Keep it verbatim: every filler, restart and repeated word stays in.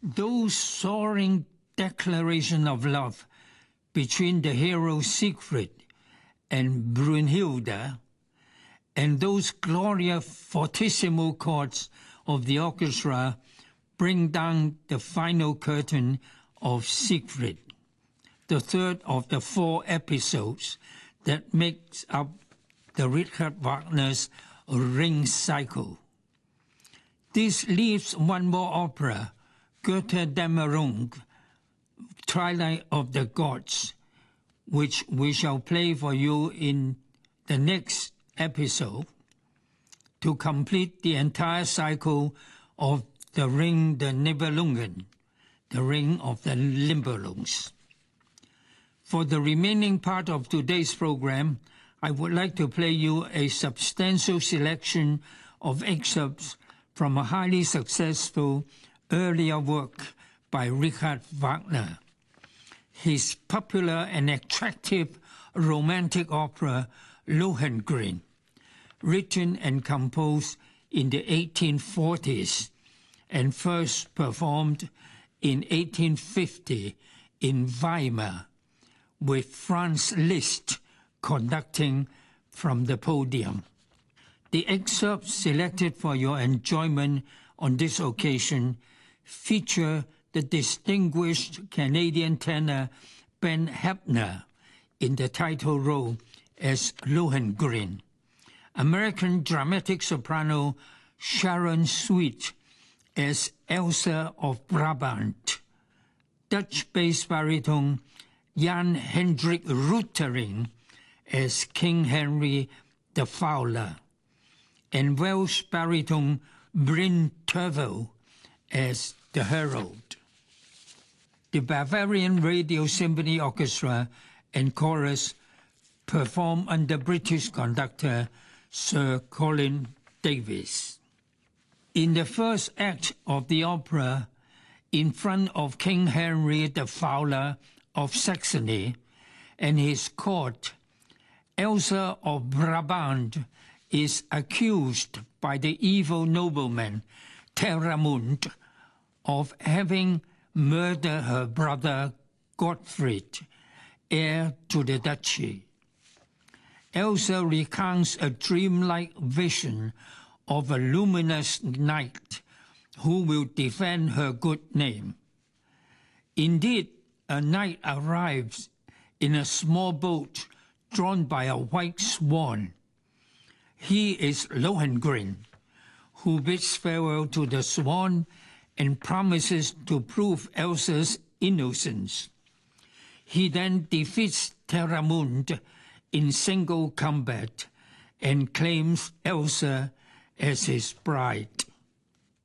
Those soaring declarations of love between the hero Siegfried and Brunhilde, and those glorious fortissimo chords of the orchestra bring down the final curtain of Siegfried, the third of the four episodes that makes up the Richard Wagner's Ring cycle. This leaves one more opera, Götterdämmerung, Twilight of the Gods, which we shall play for you in the next episode to complete the entire cycle of the Ring der Nibelungen, the Ring of the Nibelungs. For the remaining part of today's program, I would like to play you a substantial selection of excerpts from a highly successful earlier work by Richard Wagner. His popular and attractive romantic opera Lohengrin, written and composed in the eighteen forties and first performed in eighteen fifty in Weimar, with Franz Liszt conducting from the podium. The excerpts selected for your enjoyment on this occasion feature the distinguished Canadian tenor Ben Heppner in the title role as Lohengrin, American dramatic soprano Sharon Sweet as Elsa of Brabant, Dutch bass baritone Jan Hendrik Ruytering as King Henry the Fowler, and Welsh baritone Bryn Tervel as the Herald. The Bavarian Radio Symphony Orchestra and Chorus perform under British conductor Sir Colin Davis. In the first act of the opera, in front of King Henry the Fowler of Saxony and his court, Elsa of Brabant is accused by the evil nobleman Terramund of having murdered her brother Gottfried, heir to the duchy. Elsa recounts a dreamlike vision of a luminous knight who will defend her good name. Indeed, a knight arrives in a small boat drawn by a white swan. He is Lohengrin, who bids farewell to the swan and promises to prove Elsa's innocence. He then defeats Terramund in single combat and claims Elsa as his bride.